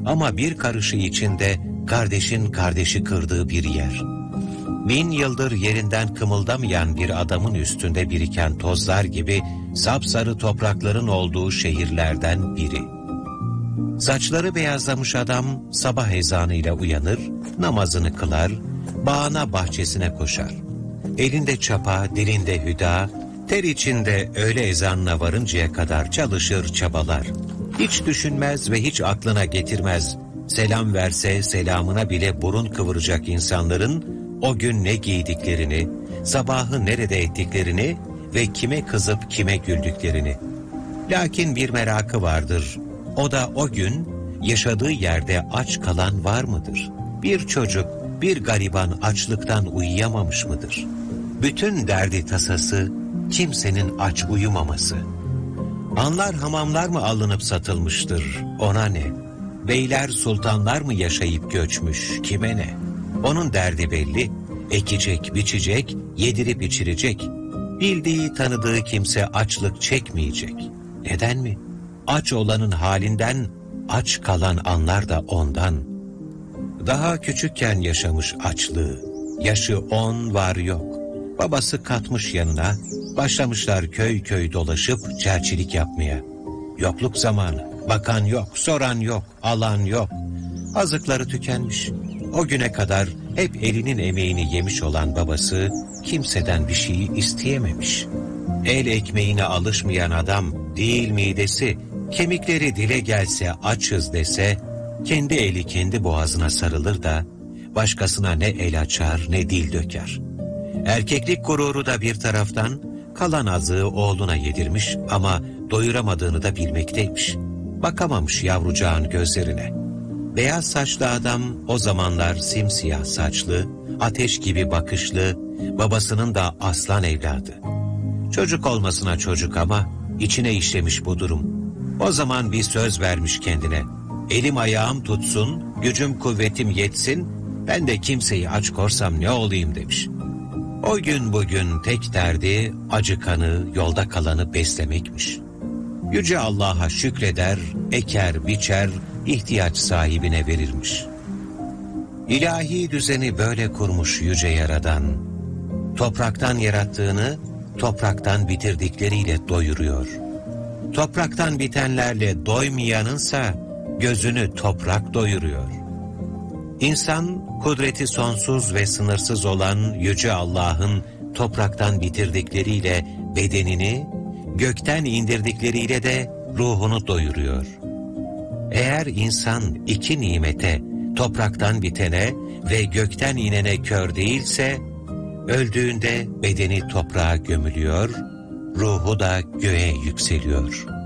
ama bir karışı içinde kardeşin kardeşi kırdığı bir yer. 1000 yıldır yerinden kımıldamayan bir adamın üstünde biriken tozlar gibi sapsarı toprakların olduğu şehirlerden biri. Saçları beyazlamış adam sabah ezanıyla uyanır, namazını kılar, bağına bahçesine koşar. Elinde çapa, dilinde hüda, ter içinde öğle ezanına varıncaya kadar çalışır, çabalar. Hiç düşünmez ve hiç aklına getirmez. Selam verse selamına bile burun kıvıracak insanların o gün ne giydiklerini, sabahı nerede ettiklerini ve kime kızıp kime güldüklerini. Lakin bir merakı vardır. O da o gün yaşadığı yerde aç kalan var mıdır? Bir çocuk, bir gariban açlıktan uyuyamamış mıdır? Bütün derdi tasası kimsenin aç uyumaması. Hanlar hamamlar mı alınıp satılmıştır, ona ne? Beyler sultanlar mı yaşayıp göçmüş, kime ne? Onun derdi belli, ekecek, biçecek, yedirip içirecek. Bildiği, tanıdığı kimse açlık çekmeyecek. Neden mi? Aç olanın halinden, aç kalan anlar da ondan. Daha küçükken yaşamış açlığı, yaşı 10 var yok. Babası katmış yanına, başlamışlar köy köy dolaşıp çerçilik yapmaya. Yokluk zamanı, bakan yok, soran yok, alan yok. Azıkları tükenmiş. O güne kadar hep elinin emeğini yemiş olan babası kimseden bir şeyi isteyememiş. El ekmeğine alışmayan adam değil midesi, kemikleri dile gelse açız dese, kendi eli kendi boğazına sarılır da başkasına ne el açar ne dil döker. Erkeklik gururu da bir taraftan, kalan azığı oğluna yedirmiş ama doyuramadığını da bilmekteymiş. Bakamamış yavrucağın gözlerine. Beyaz saçlı adam o zamanlar simsiyah saçlı, ateş gibi bakışlı, babasının da aslan evladı. Çocuk olmasına çocuk ama içine işlemiş bu durum. O zaman bir söz vermiş kendine. Elim ayağım tutsun, gücüm kuvvetim yetsin, ben de kimseyi aç korsam ne olayım demiş. O gün bugün tek derdi acıkanı, yolda kalanı beslemekmiş. Yüce Allah'a şükreder, eker, biçer, ihtiyaç sahibine verirmiş. İlahi düzeni böyle kurmuş yüce Yaradan. Topraktan yarattığını, topraktan bitirdikleriyle doyuruyor. Topraktan bitenlerle doymayanınsa gözünü toprak doyuruyor. İnsan, kudreti sonsuz ve sınırsız olan Yüce Allah'ın topraktan bitirdikleriyle bedenini, gökten indirdikleriyle de ruhunu doyuruyor. Eğer insan iki nimete, topraktan bitene ve gökten inene kör değilse, öldüğünde bedeni toprağa gömülüyor, ruhu da göğe yükseliyor.